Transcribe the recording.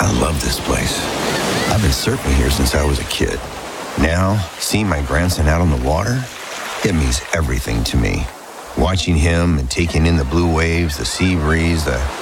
I love this place. I've been surfing here since I was a kid. Now, seeing my grandson out on the water, it means everything to me. Watching him and taking in the blue waves, the sea breeze, the